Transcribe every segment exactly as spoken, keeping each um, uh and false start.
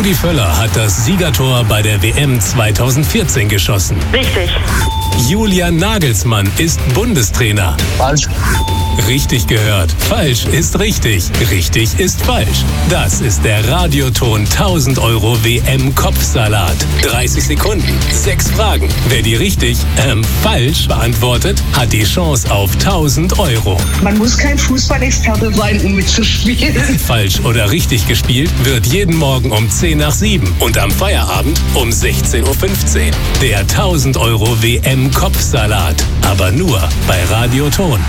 Rudi Völler hat das Siegertor bei der W M zweitausendvierzehn geschossen. Richtig. Julian Nagelsmann ist Bundestrainer. Falsch. Richtig gehört. Falsch ist richtig. Richtig ist falsch. Das ist der Radioton tausend Euro W M-Kopfsalat. dreißig Sekunden, sechs Fragen. Wer die richtig, ähm, falsch beantwortet, hat die Chance auf tausend Euro. Man muss kein Fußballexperte sein, um mitzuspielen. Falsch oder richtig gespielt wird jeden Morgen um zehn nach sieben und am Feierabend um sechzehn Uhr fünfzehn. Der tausend Euro W M-Kopfsalat. Aber nur bei Radioton.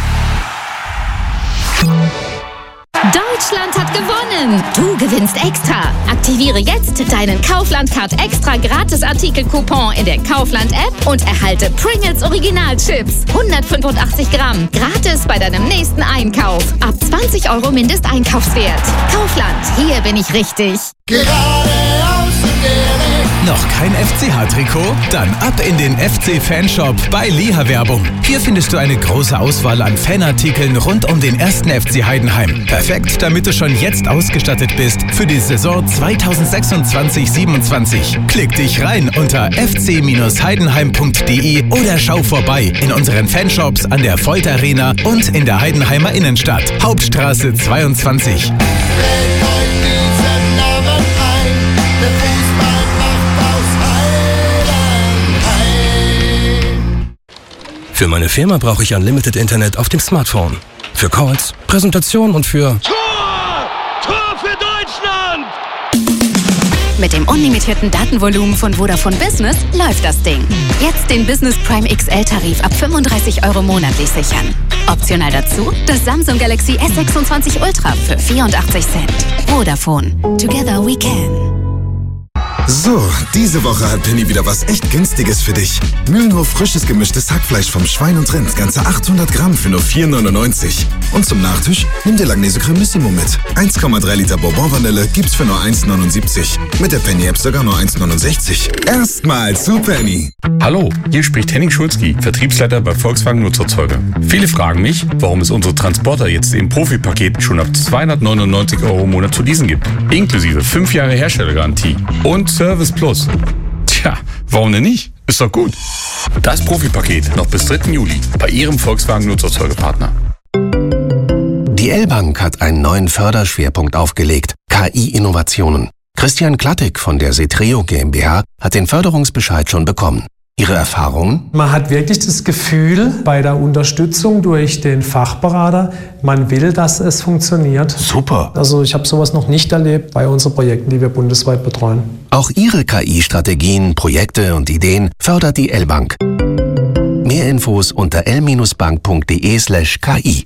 Deutschland hat gewonnen! Du gewinnst extra! Aktiviere jetzt deinen Kaufland-Card extra Gratis-Artikel-Coupon in der Kaufland-App und erhalte Pringles Original-Chips. hundertfünfundachtzig Gramm. Gratis bei deinem nächsten Einkauf. Ab zwanzig Euro Mindesteinkaufswert. Kaufland, hier bin ich richtig. Geradeaus in der Noch kein F C H-Trikot? Dann ab in den F C-Fanshop bei Liha Werbung. Hier findest du eine große Auswahl an Fanartikeln rund um den ersten F C Heidenheim. Perfekt, damit du schon jetzt ausgestattet bist für die Saison zweitausendsechsundzwanzig siebenundzwanzig. Klick dich rein unter f c heidenheim punkt d e oder schau vorbei in unseren Fanshops an der Voigt Arena und in der Heidenheimer Innenstadt. Hauptstraße zweiundzwanzig. Für meine Firma brauche ich Unlimited Internet auf dem Smartphone. Für Calls, Präsentationen und für... Tor! Tor für Deutschland! Mit dem unlimitierten Datenvolumen von Vodafone Business läuft das Ding. Jetzt den Business Prime X L-Tarif ab fünfunddreißig Euro monatlich sichern. Optional dazu das Samsung Galaxy S sechsundzwanzig Ultra für vierundachtzig Cent. Vodafone. Together we can. So, diese Woche hat Penny wieder was echt Günstiges für dich. Mühlenhof frisches gemischtes Hackfleisch vom Schwein und Rind, ganze achthundert Gramm für nur vier neunundneunzig. Und zum Nachtisch nimm dir Langnese Cremissimo mit. eins Komma drei Liter Bourbon-Vanille gibt's für nur eins neunundsiebzig. Mit der Penny-App sogar nur eins neunundsechzig. Erstmal zu Penny. Hallo, hier spricht Henning Schulzki, Vertriebsleiter bei Volkswagen Nutzerzeuger. Viele fragen mich, warum es unsere Transporter jetzt im Profi-Paket schon ab zweihundertneunundneunzig Euro im Monat zu leasen gibt. Inklusive fünf Jahre Herstellergarantie und Service Plus. Tja, warum denn nicht? Ist doch gut. Das Profi-Paket noch bis dritten Juli bei Ihrem Volkswagen Nutzerzeugerpartner. Die L-Bank hat einen neuen Förderschwerpunkt aufgelegt, K I-Innovationen. Christian Klattig von der Setreo GmbH hat den Förderungsbescheid schon bekommen. Ihre Erfahrungen? Man hat wirklich das Gefühl bei der Unterstützung durch den Fachberater, man will, dass es funktioniert. Super. Also ich habe sowas noch nicht erlebt bei unseren Projekten, die wir bundesweit betreuen. Auch Ihre K I-Strategien, Projekte und Ideen fördert die L-Bank. Mehr Infos unter l bank punkt d e slash k i.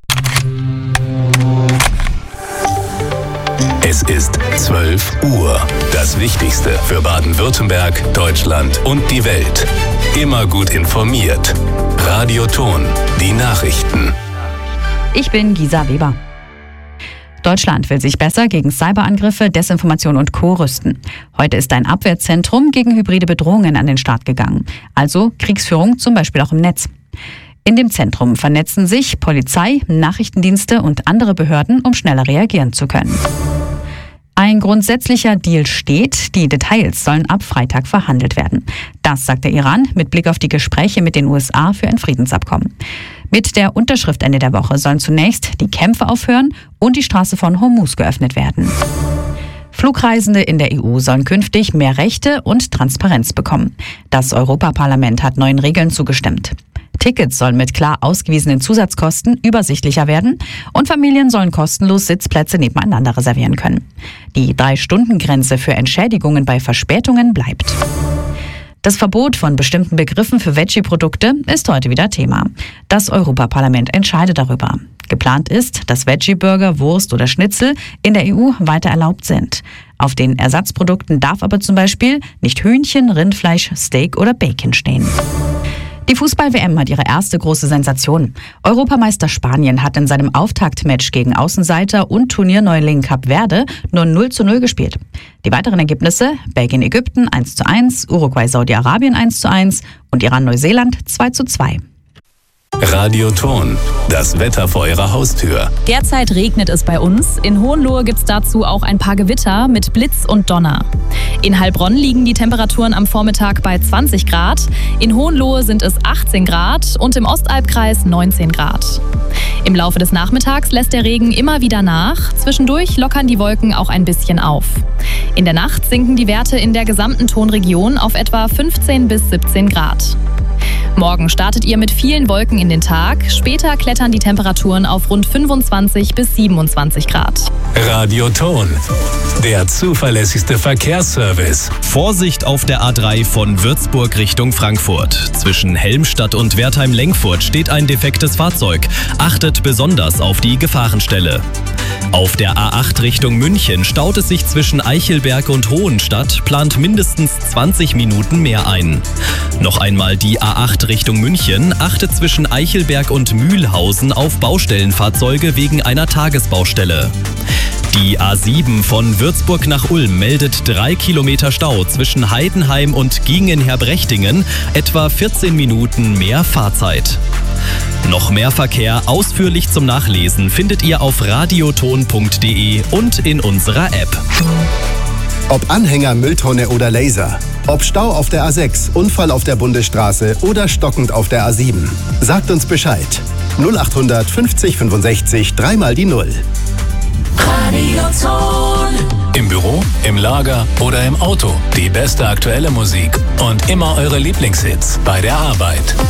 Es ist zwölf Uhr. Das Wichtigste für Baden-Württemberg, Deutschland und die Welt. Immer gut informiert. Radioton, die Nachrichten. Ich bin Gisa Weber. Deutschland will sich besser gegen Cyberangriffe, Desinformation und Co. rüsten. Heute ist ein Abwehrzentrum gegen hybride Bedrohungen an den Start gegangen. Also Kriegsführung zum Beispiel auch im Netz. In dem Zentrum vernetzen sich Polizei, Nachrichtendienste und andere Behörden, um schneller reagieren zu können. Ein grundsätzlicher Deal steht, die Details sollen ab Freitag verhandelt werden. Das sagt der Iran mit Blick auf die Gespräche mit den U S A für ein Friedensabkommen. Mit der Unterschrift Ende der Woche sollen zunächst die Kämpfe aufhören und die Straße von Hormuz geöffnet werden. Flugreisende in der E U sollen künftig mehr Rechte und Transparenz bekommen. Das Europaparlament hat neuen Regeln zugestimmt. Tickets sollen mit klar ausgewiesenen Zusatzkosten übersichtlicher werden und Familien sollen kostenlos Sitzplätze nebeneinander reservieren können. Die Drei-Stunden-Grenze für Entschädigungen bei Verspätungen bleibt. Das Verbot von bestimmten Begriffen für Veggie-Produkte ist heute wieder Thema. Das Europaparlament entscheidet darüber. Geplant ist, dass Veggie-Burger, Wurst oder Schnitzel in der E U weiter erlaubt sind. Auf den Ersatzprodukten darf aber zum Beispiel nicht Hühnchen, Rindfleisch, Steak oder Bacon stehen. Die Fußball-W M hat ihre erste große Sensation. Europameister Spanien hat in seinem Auftaktmatch gegen Außenseiter und Turnierneuling Kap Verde nur null zu null gespielt. Die weiteren Ergebnisse: Belgien-Ägypten eins zu eins, Uruguay-Saudi-Arabien eins zu eins und Iran-Neuseeland zwei zu zwei. Radioton, das Wetter vor Ihrer Haustür. Derzeit regnet es bei uns. In Hohenlohe gibt es dazu auch ein paar Gewitter mit Blitz und Donner. In Heilbronn liegen die Temperaturen am Vormittag bei zwanzig Grad. In Hohenlohe sind es achtzehn Grad und im Ostalbkreis neunzehn Grad. Im Laufe des Nachmittags lässt der Regen immer wieder nach. Zwischendurch lockern die Wolken auch ein bisschen auf. In der Nacht sinken die Werte in der gesamten Tonregion auf etwa fünfzehn bis siebzehn Grad. Morgen startet ihr mit vielen Wolken in den Tag. Später klettern die Temperaturen auf rund fünfundzwanzig bis siebenundzwanzig Grad. Radioton, der zuverlässigste Verkehrsservice. Vorsicht auf der A drei von Würzburg Richtung Frankfurt. Zwischen Helmstadt und Wertheim-Lenkfurt steht ein defektes Fahrzeug. Achtet besonders auf die Gefahrenstelle. Auf der A acht Richtung München staut es sich zwischen Eichelberg und Hohenstadt, plant mindestens zwanzig Minuten mehr ein. Noch einmal die A acht Richtung München, achtet zwischen Eichelberg und Mühlhausen auf Baustellenfahrzeuge wegen einer Tagesbaustelle. Die A sieben von Würzburg nach Ulm meldet drei Kilometer Stau zwischen Heidenheim und Giengen-Herbrechtingen, etwa vierzehn Minuten mehr Fahrzeit. Noch mehr Verkehr ausführlich zum Nachlesen findet ihr auf radioton punkt de und in unserer App. Ob Anhänger, Mülltonne oder Laser. Ob Stau auf der A sechs, Unfall auf der Bundesstraße oder stockend auf der A sieben. Sagt uns Bescheid. null achthundert fünfzig fünfundsechzig, dreimal die Null. Radioton. Im Büro, im Lager oder im Auto. Die beste aktuelle Musik und immer eure Lieblingshits bei der Arbeit.